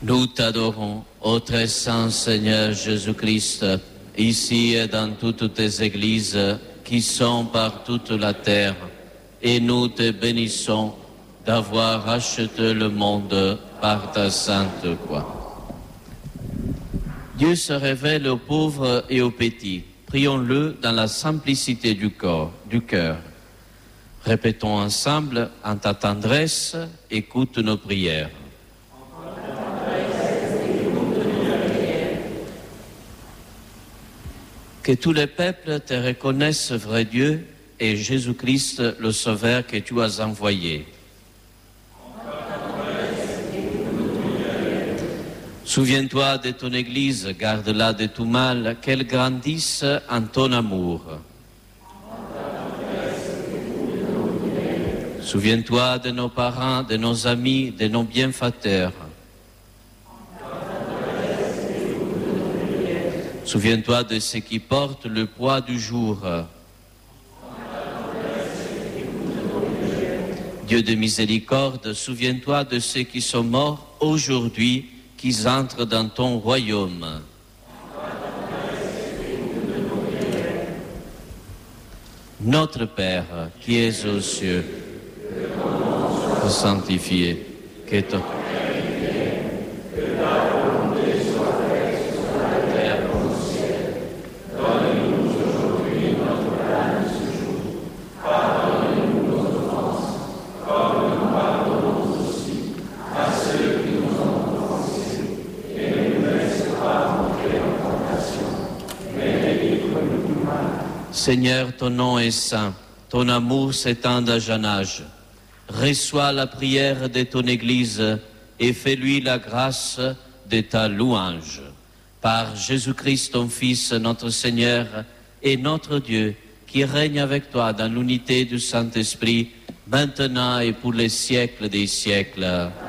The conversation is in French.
Nous t'adorons, ô très saint Seigneur Jésus-Christ, ici et dans toutes tes églises qui sont par toute la terre, et nous te bénissons d'avoir racheté le monde par ta sainte croix. Dieu se révèle aux pauvres et aux petits. Prions-le dans la simplicité du cœur. Répétons ensemble, en ta tendresse, écoute nos prières. Que tous les peuples te reconnaissent, vrai Dieu, et Jésus-Christ, le Sauveur que tu as envoyé. Souviens-toi de ton Église, garde-la de tout mal, qu'elle grandisse en ton amour. Souviens-toi de nos parents, de nos amis, de nos bienfaiteurs. Souviens-toi de ceux qui portent le poids du jour. Dieu de miséricorde, souviens-toi de ceux qui sont morts aujourd'hui, qui entrent dans ton royaume. Notre Père, qui es aux cieux, sanctifié, que ton Seigneur, ton nom est saint, ton amour s'étend à jeune âge. Reçois la prière de ton Église et fais-lui la grâce de ta louange. Par Jésus-Christ, ton Fils, notre Seigneur et notre Dieu, qui règne avec toi dans l'unité du Saint-Esprit, maintenant et pour les siècles des siècles.